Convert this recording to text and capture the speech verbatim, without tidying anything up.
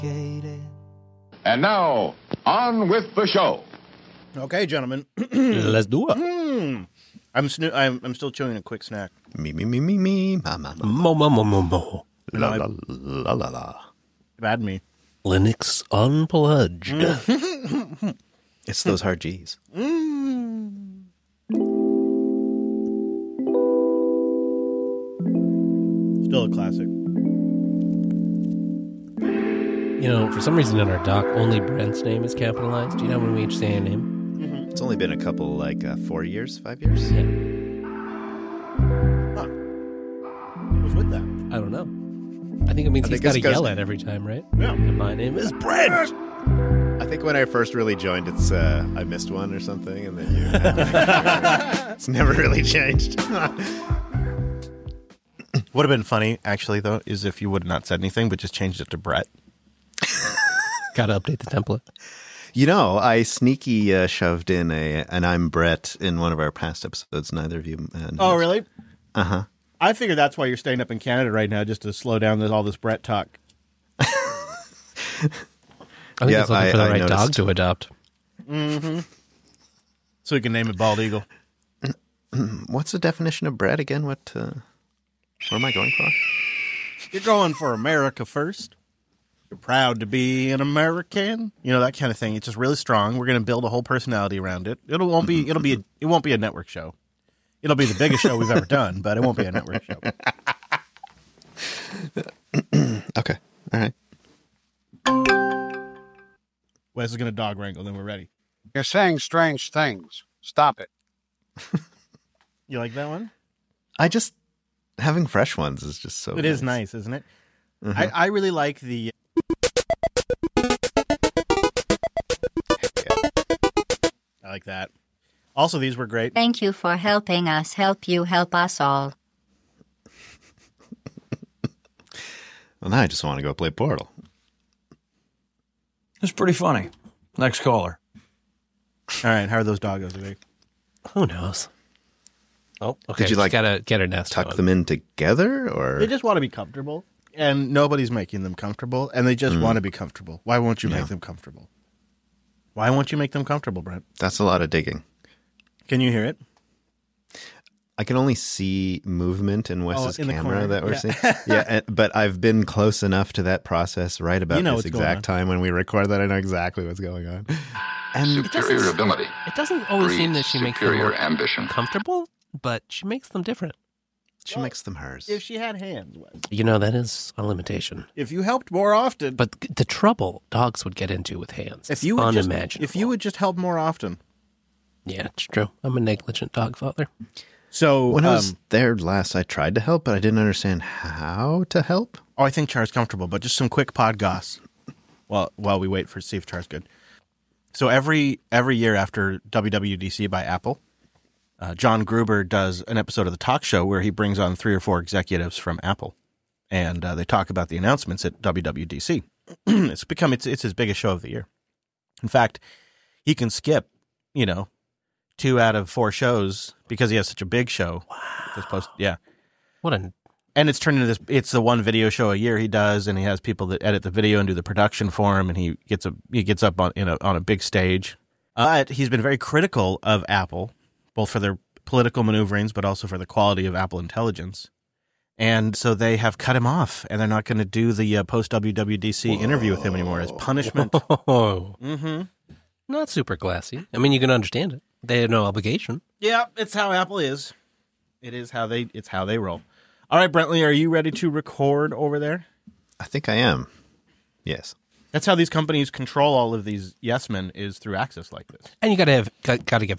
And now, on with the show. Okay, gentlemen. Let's do it. Mm. I'm, snoo- I'm I'm still chewing a quick snack. Me, me, me, me, me. Ma, ma, ma. Mo, mo, mo, mo, mo. La, la, la, la, la. Bad me. Linux Unplugged. It's those hard G's. Mm. Still a classic. You know, for some reason in our doc, only Brent's name is capitalized. Do you know when we each say a name? Mm-hmm. It's only been a couple, like, uh, four years, five years? Yeah. Huh. What's with that? I don't know. I think it means I he's think got to it's 'cause- yell at every time, right? Yeah. And my name is Brent. I think when I first really joined, it's, uh, I missed one or something, and then you... It's never really changed. Would have been funny, actually, though, is if you would have not said anything, but just changed it to Brett. Got to update the template. You know, I sneaky uh, shoved in a an I'm Brett in one of our past episodes. Neither of you. Uh, Oh, really? Uh-huh. I figure that's why you're staying up in Canada right now, just to slow down this, all this Brett talk. I think Yeah, it's looking I- for the I right noticed. dog to adopt. Mm-hmm. So we can name it Bald Eagle. What's the definition of Brett again? What, uh, what am I going for? You're going for America first. You're proud to be an American. You know, that kind of thing. It's just really strong. We're going to build a whole personality around it. It won't be. It'll be. A, it won't be a network show. It'll be the biggest show we've ever done, but it won't be a network show. Okay. All right. Wes is going to dog wrangle, then we're ready. You're saying strange things. Stop it. You like that one? I just having fresh ones is just so. It is nice, isn't it? Mhm. I, I really like the. I like that. Also, these were great. Thank you for helping us help you help us all. Well, now I just want to go play Portal. It's pretty funny. Next caller. All right, how are those doggos today? Who knows? Oh, okay. Did you, like, gotta get her nest Tuck on. them in together, or They just want to be comfortable, and nobody's making them comfortable, and they just want to be comfortable. Why won't you Yeah. make them comfortable? Why won't you make them comfortable, Brent? that's a lot of digging. Can you hear it? I can only see movement in Wes's in the camera corner. that we're Yeah. seeing. Yeah, and, but I've been close enough to that process right about You know this what's going on. exact time when we record that I know exactly what's going on. And Superior ability. It doesn't always seem that she makes them superior more ambition. comfortable, but she makes them different. she makes them hers. If she had hands, Wes. You know, that is a limitation. If you helped more often. But the trouble dogs would get into with hands if is you would just, unimaginable. if you would just help more often. Yeah, it's true. I'm a negligent dog father. So When I um, was there last, I tried to help, but I didn't understand how to help. oh, I think Char's comfortable, but just some quick pod goss while while we wait for see if Char's good. So every every year after W W D C by Apple, uh, John Gruber does an episode of the talk show where he brings on three or four executives from Apple, and uh, they talk about the announcements at W W D C. It's become it's it's his biggest show of the year. In fact, he can skip, you know, two out of four shows because he has such a big show. Wow. This post, yeah. What a And it's turned into this, it's the one video show a year he does, and he has people that edit the video and do the production for him, and he gets a he gets up on in a, on a big stage. But he's been very critical of Apple, both for their political maneuverings, but also for the quality of Apple intelligence. And so they have cut him off, and they're not going to do the uh, post-W W D C interview with him anymore as punishment. oh, Mm-hmm. not super classy. I mean, you can understand it. They have no obligation. Yeah, it's how Apple is. It is how they, it's how they roll. All right, Brentley, are you ready to record over there? I think I am. Yes. That's how these companies control all of these yes men is through access like this. And you got to have got, got to give